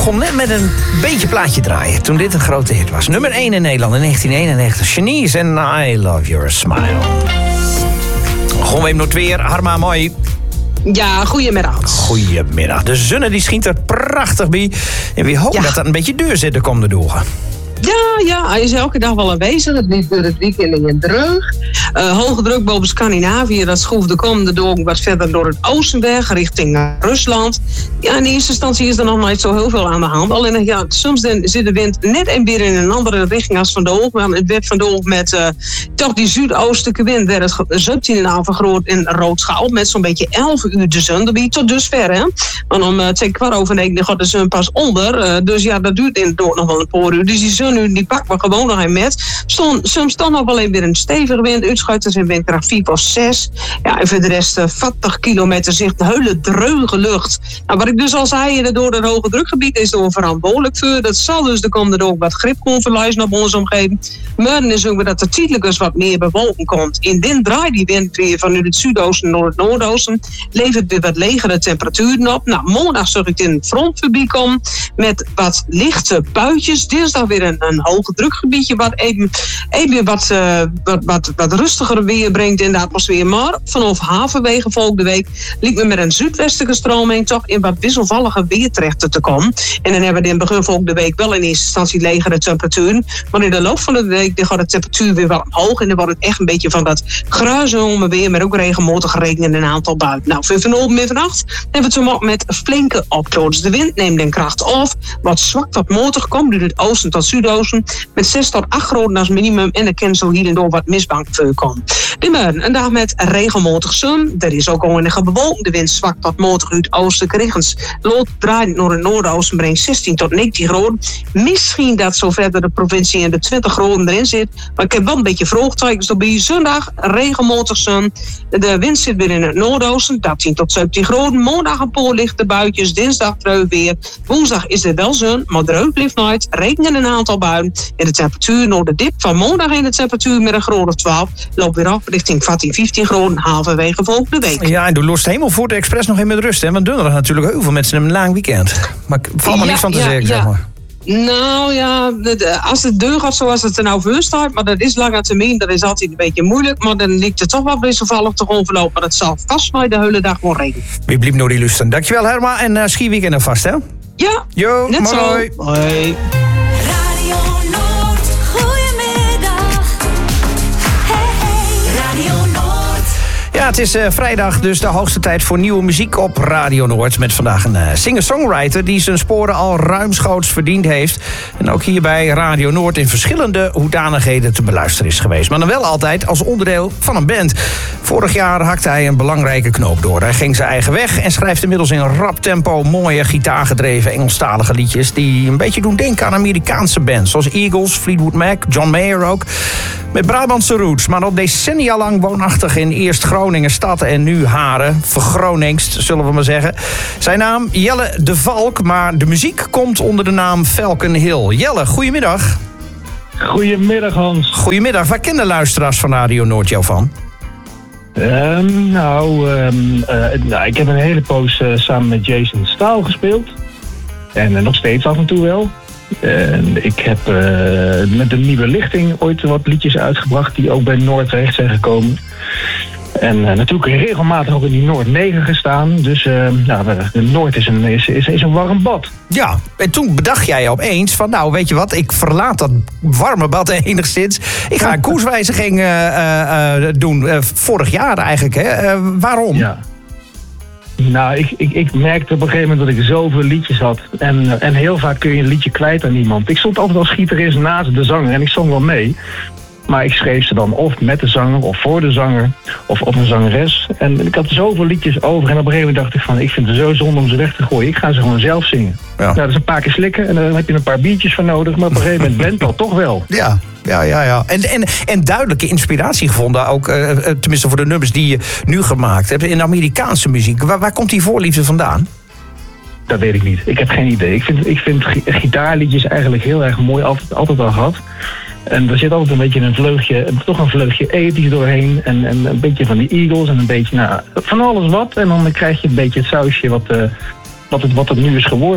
begon net met een beetje plaatje draaien toen dit een grote hit was. Nummer 1 in Nederland in 1991. Shanice en I Love Your Smile. Gewoon weer nog weer. Harma, mooi. Ja, goedemiddag. Goedemiddag. De zon die schijnt er prachtig bij. En we hopen dat dat een beetje duur zit de komende dagen. Ja, hij is elke dag wel aanwezig. Het liep door het weekend in dreug. Hoge druk boven Scandinavië. Dat schroeft de komende dagen wat verder door het oosten weg, richting Rusland. Ja, in eerste instantie is er nog niet zo heel veel aan de hand. Alleen, ja, soms dan zit de wind net en weer in een andere richting als vandaag. Maar het werd vandaag met toch die zuidoostelijke wind werd het 17 vergroot in Roodschaal. Met zo'n beetje 11 uur de zon. Dat ben je tot dusver, hè. Want om 2:15 gaat de zon pas onder. Dus ja, dat duurt inderdaad nog wel een paar uur. Dus die zon nu, die pakken we gewoon nog in met. Soms dan nog wel even weer een stevige wind. Uitschuiters in windkracht 4 of 6. Ja, en voor de rest 40 kilometer zicht, de hele dreuge lucht. Nou, wat ik dus al zei, door het hoge drukgebied is er verantwoordelijk voor. Dat zal dus de komende ook wat grip kunnen verliezen op onze omgeving. Maar dan is ook weer dat er tijdelijk eens wat meer bewolking komt. In dit draait die wind weer vanuit het zuidoosten naar het noordoosten. Levert weer wat legere temperaturen op. Nou, maandag zag ik in het front voorbij komen met wat lichte buitjes. Dinsdag weer een hoge drukgebiedje wat even wat rustiger weer brengt in de atmosfeer. Maar vanaf halverwege volgende week liep me met een zuidwestelijke stroming toch in wat wisselvallige weer terecht te komen. En dan hebben we in begin volgende week wel in eerste instantie legere temperaturen. Maar in de loop van de week gaat de temperatuur weer wel omhoog. En dan wordt het echt een beetje van dat gruizige weer met ook regelmatig regen en een aantal buien. Nou, voor vanavond en vannacht hebben we het zo met flinke opkloders. De wind neemt in kracht af. Wat zwak tot matig komt uit het oosten tot zuidoosten. Met 6 tot 8 graden als minimum. En er kan zo hier en door wat mistbank voorkomen. Een dag met regelmatig zon. Er is ook al enige bewolking. De wind zwak tot matig uit oostelijke richtings. Lood draait naar het noordoosten, brengt 16 tot 19 graden. Misschien dat zo verder de provincie in de 20 graden erin zit. Maar ik heb wel een beetje vraagtekens erbij. Zondag regelmatig zon. De wind zit weer in het noordoosten. 13 tot 17 graden. Maandag een paar lichte buitjes. Dinsdag dreug weer. Woensdag is er wel zon, maar dreug blijft nooit. Regen en een aantal buien. En de temperatuur naar de dip van maandag in de temperatuur met een graad of 12 loopt weer af richting 14, 15 graden halverwege volgende week. Ja, en doe lost helemaal voor de expres nog in met rust, hè? Want donderdag natuurlijk heel veel mensen een lang weekend. Maar ik val maar niks van te zeggen, zeg maar. Nou ja, als het deur gaat zoals het er nou voor staat, maar dat is lange termijn, dat is altijd een beetje moeilijk, maar dan ligt het toch wel wisselvallig te overlopen, maar het zal vast maar de hele dag gewoon regenen. Wie blijft nog die lusten. Dankjewel Herma en schieweekend alvast, hè? Ja, jo, net mooi. Zo. Hoi. Ja, het is vrijdag, dus de hoogste tijd voor nieuwe muziek op Radio Noord. Met vandaag een singer-songwriter die zijn sporen al ruimschoots verdiend heeft. En ook hier bij Radio Noord in verschillende hoedanigheden te beluisteren is geweest. Maar dan wel altijd als onderdeel van een band. Vorig jaar hakte hij een belangrijke knoop door. Hij ging zijn eigen weg en schrijft inmiddels in rap tempo mooie gitaargedreven Engelstalige liedjes die een beetje doen denken aan Amerikaanse bands. Zoals Eagles, Fleetwood Mac, John Mayer ook. Met Brabantse roots, maar al decennia lang woonachtig in eerst Groningen stad en nu Haren. Vergroningst, zullen we maar zeggen. Zijn naam Jelle de Valk, maar de muziek komt onder de naam Falcon Hill. Jelle, goedemiddag. Goedemiddag Hans. Goedemiddag, waar kennen luisteraars van Radio Noord jou van? Ik heb een hele poos samen met Jason Staal gespeeld. En nog steeds af en toe wel. Ik heb met de Nieuwe Lichting ooit wat liedjes uitgebracht die ook bij Noord terecht zijn gekomen. En natuurlijk regelmatig ook in die Noord 9 gestaan. Dus Noord is een warm bad. Ja, en toen bedacht jij opeens van nou, weet je wat, ik verlaat dat warme bad enigszins. Ik ga een koerswijziging doen, vorig jaar eigenlijk. Hè? Waarom? Ja. Nou, ik merkte op een gegeven moment dat ik zoveel liedjes had. En heel vaak kun je een liedje kwijt aan iemand. Ik stond altijd als gitarist naast de zanger en ik zong wel mee. Maar ik schreef ze dan of met de zanger of voor de zanger of op een zangeres. En ik had zoveel liedjes over en op een gegeven moment dacht ik van ik vind het zo zonde om ze weg te gooien. Ik ga ze gewoon zelf zingen. Ja. Nou, dat is een paar keer slikken en dan heb je een paar biertjes voor nodig. Maar op een gegeven moment bent dat toch wel. Ja. En duidelijke inspiratie gevonden, ook tenminste voor de nummers die je nu gemaakt hebt in Amerikaanse muziek. Waar komt die voorliefde vandaan? Dat weet ik niet. Ik heb geen idee. Ik vind gitaarliedjes eigenlijk heel erg mooi, altijd al gehad. En er zit altijd een beetje een vleugje ethisch doorheen. En een beetje van die Eagles en een beetje van alles wat. En dan krijg je een beetje het sausje wat het nu is geworden.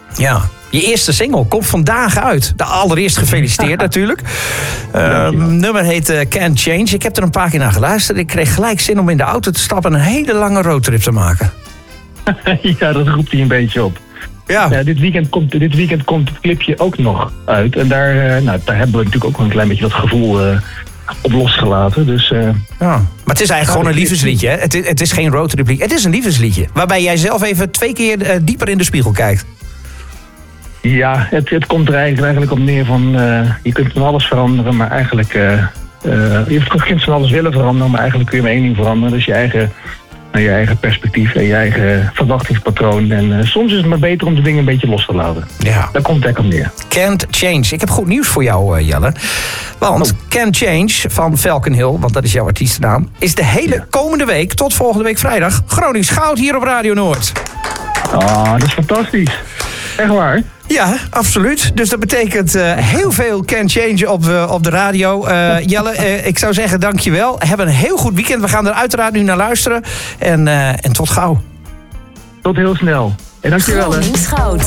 Ja. Je eerste single komt vandaag uit. De allereerst gefeliciteerd natuurlijk. Nummer heet Can't Change. Ik heb er een paar keer naar geluisterd. Ik kreeg gelijk zin om in de auto te stappen en een hele lange roadtrip te maken. Ja, dat roept hij een beetje op. Ja, dit weekend komt het clipje ook nog uit. En daar hebben we natuurlijk ook wel een klein beetje dat gevoel op losgelaten. Dus, ja. Maar het is eigenlijk gewoon een liefdesliedje. Hè? Het is geen roadtrip. Het is een liefdesliedje. Waarbij jij zelf even 2 keer dieper in de spiegel kijkt. Ja, het komt er eigenlijk op neer van... je kunt van alles veranderen, maar eigenlijk... je kunt van alles willen veranderen, maar eigenlijk kun je maar 1 ding veranderen. Dus je eigen perspectief en je eigen verwachtingspatroon. En soms is het maar beter om de dingen een beetje los te laten. Ja. Daar komt het op neer. Can't Change. Ik heb goed nieuws voor jou, Jelle. Want Can't Change van Falcon Hill, want dat is jouw artiestennaam... is de hele komende week, tot volgende week vrijdag... Gronings Goud hier op Radio Noord. Dat is fantastisch. Echt waar? Ja, absoluut. Dus dat betekent heel veel Can't Change op de radio. Jelle, ik zou zeggen dankjewel. Heb een heel goed weekend. We gaan er uiteraard nu naar luisteren. En tot gauw. Tot heel snel. En dankjewel. Gronings Goud.